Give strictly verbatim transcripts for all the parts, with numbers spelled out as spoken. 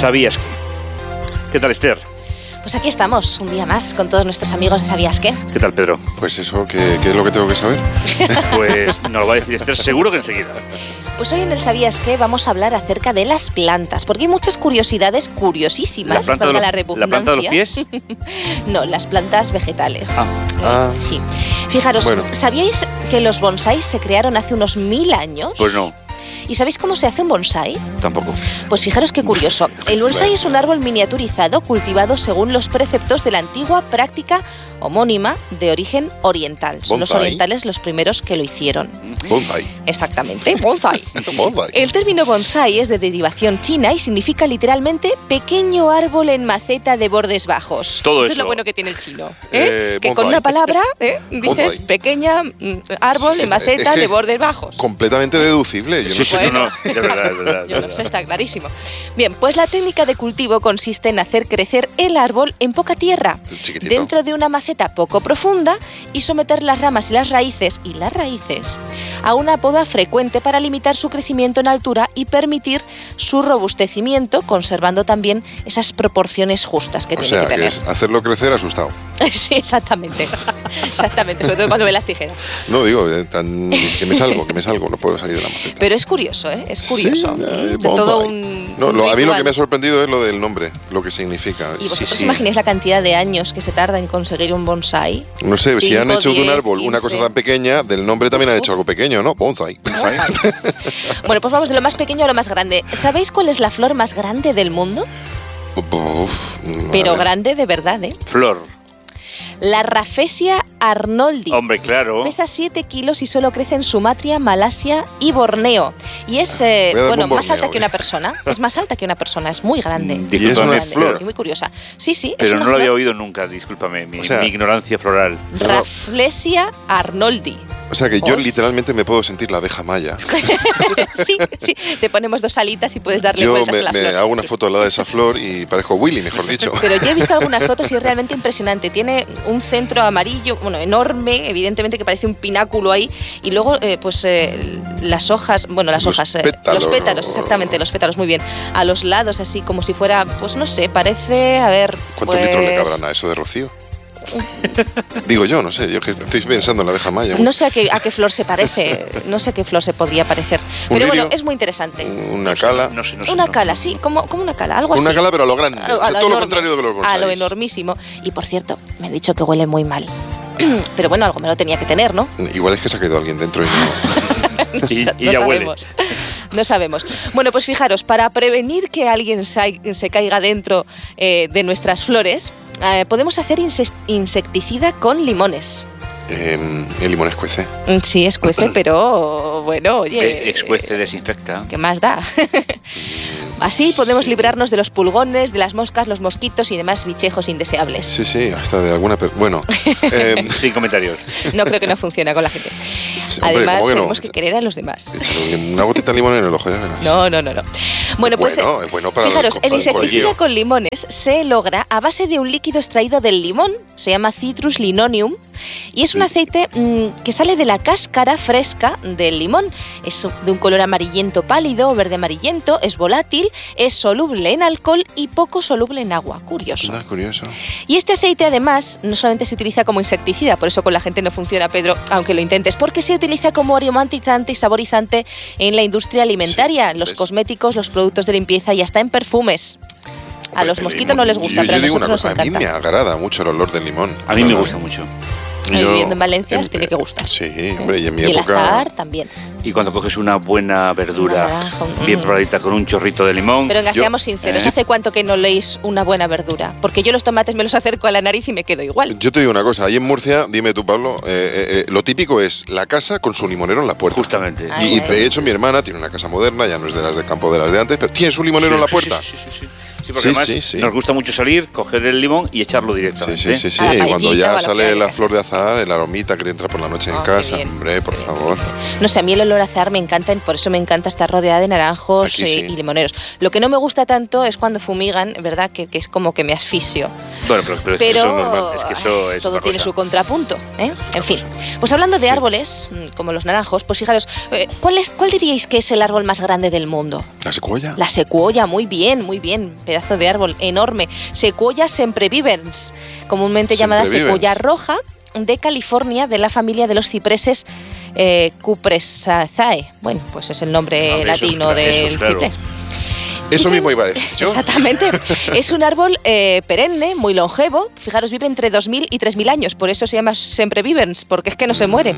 ¿Sabías qué? ¿Qué tal, Esther? Pues aquí estamos, un día más, con todos nuestros amigos de ¿Sabías qué? ¿Qué tal, Pedro? Pues eso, ¿qué, qué es lo que tengo que saber? Pues nos lo va a decir Esther seguro que enseguida. Pues hoy en el ¿Sabías qué? Vamos a hablar acerca de las plantas, porque hay muchas curiosidades curiosísimas, ¿La planta, valga de, la los, redundancia. ¿La planta de los pies? No, las plantas vegetales. Ah. Ah. Sí. Fijaros, Bueno. ¿sabíais que los bonsáis se crearon hace unos mil años? Pues no, ¿Y sabéis cómo se hace un bonsái? tampoco. Pues fijaros qué curioso. El bonsái es un árbol miniaturizado cultivado según los preceptos de la antigua práctica homónima de origen oriental. Son los Bonsái. orientales los primeros que lo hicieron. Bonsai. Exactamente, bonsái. Bonsai. El término bonsái es de derivación china y significa literalmente pequeño árbol en maceta de bordes bajos. Todo Esto es eso. lo bueno que tiene el chino. ¿eh? Eh, que con bonsái. una palabra ¿eh? dices Bonsái. pequeña mm, árbol en maceta Es que de bordes bajos. Completamente deducible. Yo Sí, no sí, sé. no, Bueno. no, de verdad, de verdad. de Yo no verdad. sé, está clarísimo. Bien, pues la técnica de cultivo consiste en hacer crecer el árbol en poca tierra, Chiquitito. dentro de una maceta poco profunda, y someter las ramas y las raíces, y las raíces, a una poda frecuente para limitar su crecimiento en altura y permitir su robustecimiento, conservando también esas proporciones justas que O tiene sea, que que tener. es hacerlo crecer asustado. Sí, exactamente. Exactamente, sobre todo cuando ve las tijeras. No, digo, eh, tan, que me salgo, que me salgo, no puedo salir de la maceta. Pero es curioso, ¿eh? Es curioso. Sí, eh, Mm, de todo bonsai. un. No, un lo- a mí lo ritual. que me ha sorprendido es lo del nombre, lo que significa. ¿Y vosotros Sí, sí. imagináis la cantidad de años que se tarda en conseguir un bonsái? No sé, si han Cinco, hecho de un diez, árbol una cosa quince. tan pequeña, del nombre también han hecho algo pequeño, ¿no? Bonsai. Bueno, pues vamos de lo más pequeño a lo más grande. ¿Sabéis cuál es la flor más grande del mundo? Uf, Pero vale. grande de verdad, ¿eh? Flor. La Rafflesia arnoldi. Hombre, claro. Pesa siete kilos y solo crece en Sumatra, Malasia y Borneo. Y es, eh, Voy a darme bueno, un más Borneo, alta que ¿eh? una persona. Es más alta que una persona, es muy grande. Mm, Y es discúlpame, una Grande, flor. y muy curiosa. Sí, sí, es Pero una no lo flor. había oído nunca, discúlpame, mi, O sea- mi ignorancia floral. Rafflesia arnoldi. O sea que yo Os- literalmente me puedo sentir la abeja maya. Sí, sí. Te ponemos dos alitas y puedes darle Yo vueltas me, a la me flor. hago una foto al lado de esa flor y parezco Willy, mejor dicho. Pero yo he visto algunas fotos y es realmente impresionante. Tiene un centro amarillo, bueno, enorme, evidentemente, que parece un pináculo ahí. Y luego, eh, pues, eh, las hojas, bueno, las Los hojas, eh, pétalos. los pétalos, exactamente, los pétalos, muy bien. A los lados, así como si fuera, pues no sé, parece, a ver. ¿Cuántos pues, litros le cabrán a eso de rocío? Digo yo, no sé, yo que estoy pensando en la abeja maya. No sé a qué, a qué flor se parece, no sé a qué flor se podría parecer. ¿Un Pero bueno, lirio? es muy interesante. Una cala. No sé, no sé. Una no. cala, sí, como, como una cala, algo así. Una cala, pero a lo grande. A lo- O sea, a lo todo lo enorme. contrario de los A lo bonsáis. enormísimo. Y por cierto, me han dicho que huele muy mal. Pero bueno, algo me lo tenía que tener, ¿no? Igual es que se ha quedado alguien dentro y no. No, Y- sa- y no ya huele. sabemos. No sabemos. Bueno, pues fijaros, para prevenir que alguien sa- se caiga dentro eh, de nuestras flores, eh, podemos hacer inses- insecticida con limones. Eh, el limón escuece. Mm, Sí, escuece, pero bueno, oye. Eh, Escuece, desinfecta. ¿Qué más da? Así podemos Sí. librarnos de los pulgones, de las moscas, los mosquitos y demás bichejos indeseables. Sí, sí, hasta de alguna. per- Bueno, eh, Sin comentarios. No creo que no funcione con la gente. sí, hombre, Además, ¿cómo que no? tenemos que querer a los demás. Échale una gotita de limón en el ojo, ya verás. No, no, no, no. Bueno, pues Bueno, es bueno para el fijaros, co- el para el insecticida colillo. con limones se logra a base de un líquido extraído del limón, se llama Citrus linonium, y es un aceite mmm, que sale de la cáscara fresca del limón. Es de un color amarillento pálido o verde amarillento, es volátil, es soluble en alcohol y poco soluble en agua. Curioso. Anda, curioso. Y este aceite además no solamente se utiliza como insecticida, por eso con la gente no funciona, Pedro, aunque lo intentes, porque se utiliza como aromatizante y saborizante en la industria alimentaria, Sí, los ¿ves? cosméticos, los productos de limpieza y hasta en perfumes. A Hombre, los el mosquitos limón- no les gusta, yo, pero a yo digo una nosotros cosa, nos a mí me encanta. agrada mucho el olor del limón. A mí me ¿verdad? gusta mucho. Y Yo- viviendo en Valencia os en- tiene que gustar. Sí, hombre, y en mi y el época. azahar también. Y cuando coges una buena verdura Una naranja, mm. bien probadita con un chorrito de limón. Pero venga, Yo- seamos sinceros, ¿Eh? ¿hace cuánto que no leéis una buena verdura? Porque yo los tomates me los acerco a la nariz y me quedo igual. Yo te digo una cosa, ahí en Murcia, dime tú, Pablo, eh, eh, eh, lo típico es la casa con su limonero en la puerta. Justamente. Ay, Y, y ay. de hecho mi hermana tiene una casa moderna, ya no es de las de campo de las de antes, pero tiene su limonero en la puerta. Sí, sí, sí, sí. Sí, porque Sí, además sí, sí. nos gusta mucho salir, coger el limón y echarlo Sí, directamente. sí, sí, sí. A la Y cuando paellita o a ya lo que sale haya. la flor de azahar, el aromita que te entra por la noche en Ah, qué casa, bien. hombre, por Qué bien, favor. qué bien. No sé, a mí el olor a azahar me encanta, por eso me encanta estar rodeada de naranjos Aquí eh, sí. y limoneros. Lo que no me gusta tanto es cuando fumigan, ¿verdad? Que, que es como que me asfixio. Bueno, pero, pero, Pero eso es normal. Es que eso ay, es todo otra tiene cosa. su contrapunto, ¿eh? En fin. Pues hablando de Sí. árboles, mm, como los naranjos, pues fijaros, eh, ¿cuál, es, ¿cuál diríais que es el árbol más grande del mundo? ¿La secuoya? La secuoya, muy bien, muy bien, Pedro. pedazo de árbol enorme. Sequoia sempervivens, comúnmente llamada sequoia roja, de California, de la familia de los cipreses eh, Cupressaceae. Bueno, pues es el nombre No, latino esos, del esos, claro. ciprés. Eso mismo iba a decir yo. Exactamente. Es un árbol eh, perenne, muy longevo. Fijaros, vive entre dos mil y tres mil años. Por eso se llama sempervivens, porque es que no se muere.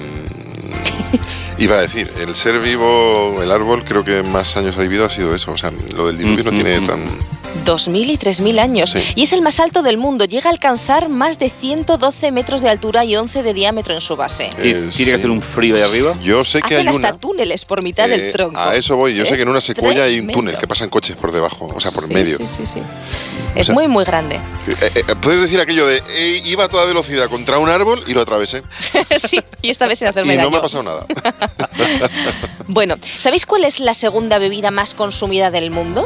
Iba a decir, el ser vivo, el árbol, creo que más años ha vivido ha sido eso. O sea, lo del diluvio no tiene tan... dos mil y tres mil años. Sí. Y es el más alto del mundo. Llega a alcanzar más de ciento doce metros de altura y once de diámetro en su base. Eh, ¿Tiene sí. que hacer un frío ahí arriba? Yo sé que Hacen hay hasta una... túneles por mitad eh, del tronco. A eso voy. Yo sé ¿Eh? que en una secuoya hay un Tremendo. túnel que pasan coches por debajo, o sea, por Sí, medio. Sí, sí, sí. Es sea, muy, muy grande. Eh, eh, Puedes decir aquello de eh, iba a toda velocidad contra un árbol y lo atravesé. Sí, y esta vez sin hacerme Y no daño. me ha pasado nada. Bueno, ¿sabéis cuál es la segunda bebida más consumida del mundo?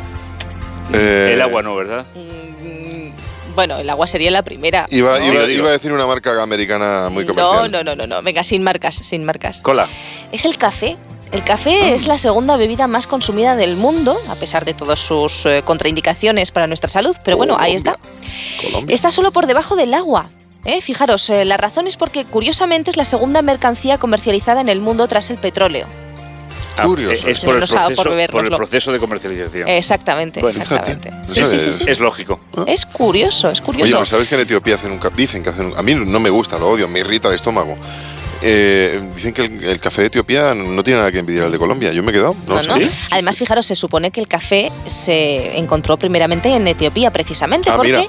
Eh, El agua no, ¿verdad? Mm, Bueno, el agua sería la primera. Iba, No, iba, yo digo. iba a decir una marca americana muy No, comercial. no, no, no, no. Venga, sin marcas, sin marcas. Cola. Es el café. El café es la segunda bebida más consumida del mundo, a pesar de todas sus eh, contraindicaciones para nuestra salud. Pero bueno, ahí está. Colombia. Está solo por debajo del agua. ¿eh? Fijaros, eh, la razón es porque curiosamente es la segunda mercancía comercializada en el mundo tras el petróleo. Ah, Curioso. Es por el, Nos ha dado por proceso, por el bebérnoslo. proceso de comercialización. Exactamente, Bueno, exactamente. fíjate, Sí, no sí, sabía sí, sí. Es lógico. Es curioso, es Oye, curioso. pues ¿sabes que en Etiopía hacen un ca- dicen que hacen un- a mí no me gusta, lo odio, me irrita el estómago. Eh, dicen que el, el café de Etiopía no tiene nada que envidiar al de Colombia. Yo me he quedado, no, No, sé. no. ¿Sí? Además, fijaros, se supone que el café se encontró primeramente en Etiopía, precisamente, Ah, porque, mira.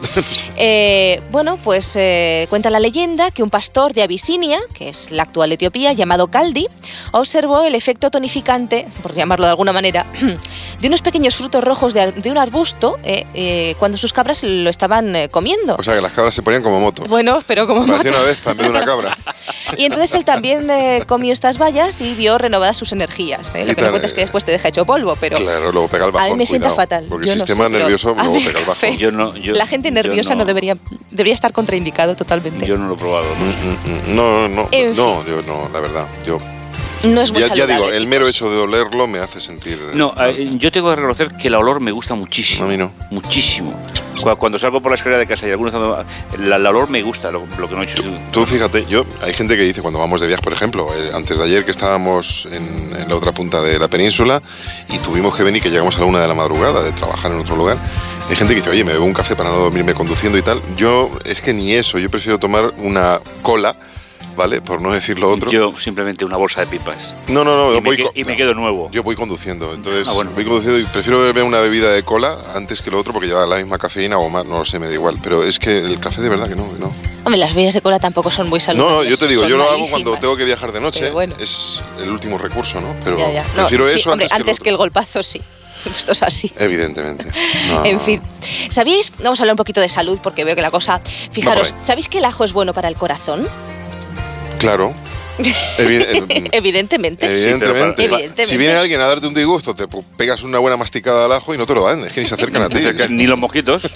eh, bueno, pues eh, cuenta la leyenda que un pastor de Abisinia, que es la actual Etiopía, llamado Caldi, observó el efecto tonificante, por llamarlo de alguna manera, de unos pequeños frutos rojos de, ar- de un arbusto eh, eh, cuando sus cabras lo estaban eh, comiendo. O sea, que las cabras se ponían como motos. Bueno, pero como Parecía motos. una vez en vez de una cabra. Y entonces él también eh, comió estas bayas y vio renovadas sus energías. ¿eh? Lo Y que no tal, cuenta es que eh, después te deja hecho polvo, pero Claro, luego pega el bajón. a mí me sienta cuidado, fatal. Porque Yo el no sistema sé, pero nervioso a luego mí el pega el café- bajón. Yo no, yo- la gente yo nerviosa no, no- debería, debería estar contraindicado totalmente. Yo no lo he probado. No sé. Mm, mm, mm, No, no, En no, yo no, la verdad. Yo no es muy ya, ya saludable, digo, el chicos. mero hecho de olerlo me hace sentir. No, eh, yo tengo que reconocer que el olor me gusta muchísimo. A mí no. Muchísimo. Cu- Cuando salgo por la escalera de casa y algunos el, el olor me gusta, lo, lo que no he hecho. Tú fíjate, yo hay gente que dice cuando vamos de viaje, por ejemplo, eh, antes de ayer que estábamos en, en la otra punta de la península y tuvimos que venir, que llegamos a la una de la madrugada de trabajar en otro lugar, hay gente que dice, oye, me bebo un café para no dormirme conduciendo y tal. Yo es que ni eso, yo prefiero tomar una cola, ¿vale? Por no decir lo otro. Yo simplemente una bolsa de pipas. no, no, no, y, yo me, voy que- co- y me no, quedo nuevo. Yo voy conduciendo, entonces Ah, bueno. voy conduciendo y prefiero beberme una bebida de cola antes que lo otro porque lleva la misma cafeína o más, no lo sé, me da igual. Pero es que el café de verdad que no, que no. Hombre, las bebidas de cola tampoco son muy No, saludables. no, yo te digo, son yo lo hago malísimas. cuando tengo que viajar de noche. Pero bueno. Es el último recurso, ¿no? Pero Ya, ya. No, prefiero sí, eso hombre, antes, antes que, que el el golpazo, sí. Esto es así. otro. Evidentemente. No. En fin, ¿sabéis? Vamos a hablar un poquito de salud porque veo que la cosa... Fijaros, por ahí. ¿sabéis que el ajo es bueno para el corazón? Claro. Evi- eh, Evidentemente. Evidentemente. pero para- Evidentemente. Si viene alguien a darte un disgusto, te pu- pegas una buena masticada al ajo y no te lo dan, es que ni se acercan a ti. Ni los mosquitos.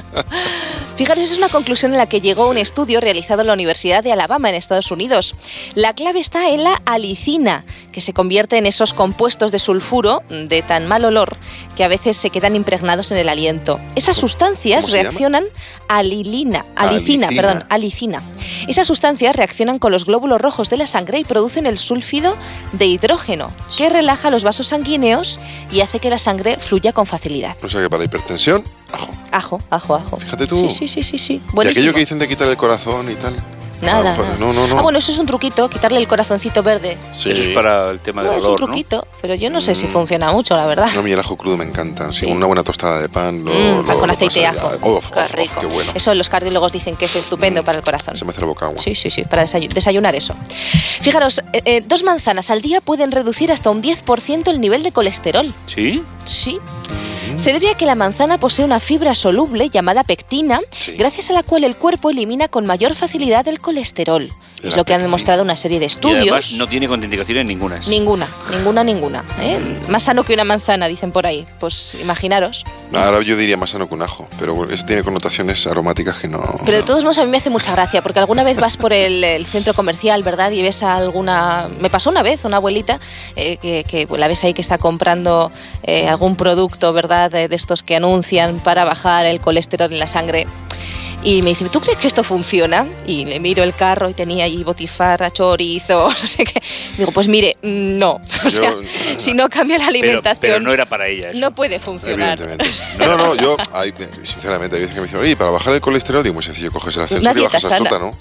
Fijaros, es una conclusión en la que llegó un estudio realizado en la Universidad de Alabama, en Estados Unidos. La clave está en la alicina, que se convierte en esos compuestos de sulfuro de tan mal olor que a veces se quedan impregnados en el aliento. Esas sustancias cómo se llama? reaccionan alilina, alicina, Alicina. perdón, alicina. Esas sustancias reaccionan con los glóbulos rojos de la sangre y producen el sulfido de hidrógeno, que relaja los vasos sanguíneos y hace que la sangre fluya con facilidad. O sea que para la hipertensión, ajo. Ajo, ajo, ajo. Fíjate tú. Sí, sí, sí, sí, sí. Y Buenísimo. aquello que dicen de quitar el corazón y tal. Nada, Ah, pues, nada. no, no, no. Ah, bueno, eso es un truquito, quitarle el corazoncito verde. Sí. Eso es para el tema No, del es un olor, ¿no? truquito, pero yo no sé si Mm. funciona mucho, la verdad. No, a mí el ajo crudo me encanta. Sí, Sí. con una buena tostada de pan. Lo, Mm, lo- pan con lo aceite y pasaría. ajo. Uf, Qué uf, uf, rico. qué bueno. Eso los cardiólogos dicen que es estupendo para el corazón. Se me hace la boca agua. Sí, sí, sí, para desayu- desayunar eso. Fijaros, eh, eh, dos manzanas al día pueden reducir hasta un diez por ciento el nivel de colesterol. ¿Sí? Sí. Se debe a que la manzana posee una fibra soluble llamada pectina, Sí. gracias a la cual el cuerpo elimina con mayor facilidad el colesterol. Es La lo que han pectina. demostrado una serie de Y estudios. además no tiene contraindicaciones ninguna. Ninguna, ninguna, ninguna. ¿eh? Más sano que una manzana, dicen por ahí. Pues imaginaros. Ahora yo diría más sano que un ajo, pero eso tiene connotaciones aromáticas que no. Pero de todos modos a mí me hace mucha gracia, porque alguna vez vas por el, el centro comercial, ¿verdad? Y ves a alguna... Me pasó una vez una abuelita eh, que, que la ves ahí que está comprando eh, algún producto, ¿verdad? publicidad de, de estos que anuncian para bajar el colesterol en la sangre. Y me dice, ¿tú crees que esto funciona? Y le miro el carro y tenía ahí botifarra, chorizo, no sé qué. Digo, pues mire, no. O sea, yo, si no cambia la alimentación... Pero, pero no era para ella eso. No puede funcionar. No, no, yo, hay, sinceramente, hay veces que me dicen, oye, para bajar el colesterol, digo, muy sencillo, coges el ascensor y bajas al sótano.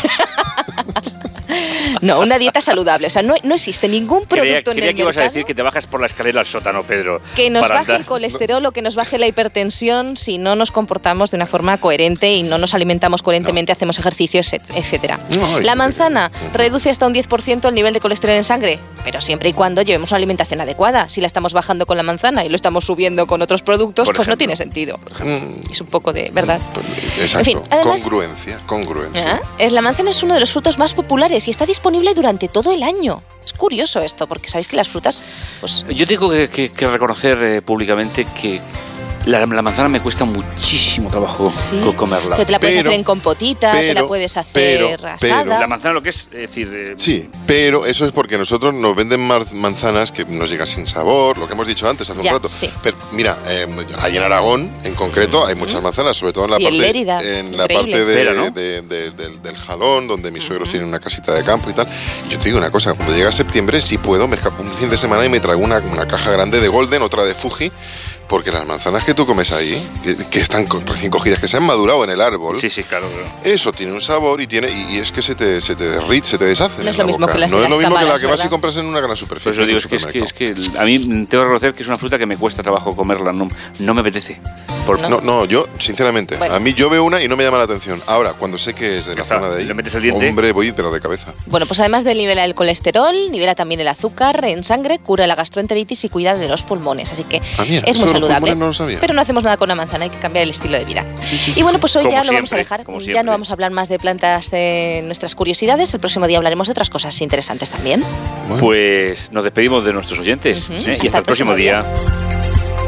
No, una dieta saludable. O sea, no, no existe ningún producto creía, en creía el que mercado ibas a decir que te bajas por la escalera al sótano, Pedro. Que nos baje andar. el colesterol o que nos baje la hipertensión si no nos comportamos de una forma coherente y no nos alimentamos coherentemente, no. hacemos ejercicios, etcétera. No, la manzana reduce hasta un diez por ciento el nivel de colesterol en sangre, pero siempre y cuando llevemos una alimentación adecuada. Si la estamos bajando con la manzana y lo estamos subiendo con otros productos, por pues ejemplo. no tiene sentido. Es un poco de verdad. Exacto. En fin, además, congruencia, congruencia. ¿eh? Es, la manzana es uno de los frutos más populares y está disponible durante todo el año. Es curioso esto, porque sabéis que las frutas... Pues... Yo tengo que, que, que reconocer eh, públicamente que la, la manzana me cuesta muchísimo trabajo sí, comerla. Pero te la puedes pero, hacer en compotita, pero, te la puedes hacer pero, asada. Pero, la manzana lo que es, es decir... Eh, sí, pero eso es porque nosotros nos venden manzanas que nos llegan sin sabor, lo que hemos dicho antes hace ya, un rato. Sí. Pero mira, eh, ahí en Aragón, en concreto, hay muchas manzanas, sobre todo en la y parte, en Lérida, en la parte de, Espera, ¿no? de, de, de, del Jalón, donde mis suegros uh-huh. tienen una casita de campo y tal. Y yo te digo una cosa, cuando llega septiembre, si puedo, me escapo un fin de semana y me traigo una, una caja grande de Golden, otra de Fuji, porque las manzanas que tú comes ahí, que, que están recién cogidas, que se han madurado en el árbol, sí, sí, claro, claro. eso tiene un sabor y tiene y, y es que se te, se te derrite, se te deshace. No es en lo la mismo boca. que las No de es lo las mismo cámaras, que la que ¿verdad? vas y compras en una gran superficie. Pues yo digo, es que, es, que, es que a mí tengo que reconocer que es una fruta que me cuesta trabajo comerla, no, no me apetece. Por... No. no, no, yo, sinceramente, bueno. a mí yo veo una y no me llama la atención. Ahora, cuando sé que es de la está, zona de ahí, le metes el diente. Hombre, voy pero de cabeza. Bueno, pues además de nivelar el colesterol, nivela también el azúcar en sangre, cura la gastroenteritis y cuida de los pulmones. Así que ah, mira, es muy saludable. No lo sabía. Pero no hacemos nada con la manzana, hay que cambiar el estilo de vida. Sí, sí, sí, y bueno, pues hoy como ya siempre, lo vamos a dejar. Ya siempre. no vamos a hablar más de plantas de nuestras curiosidades. El próximo día hablaremos de otras cosas interesantes también. Bueno. Pues nos despedimos de nuestros oyentes uh-huh. ¿eh? y hasta, hasta el próximo, próximo día. día.